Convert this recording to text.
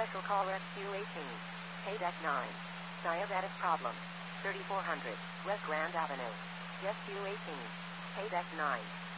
Special call Rescue 18. Paydeck 9. Diabetic problem. 3400 West Grand Avenue. Rescue 18. Paydeck 9.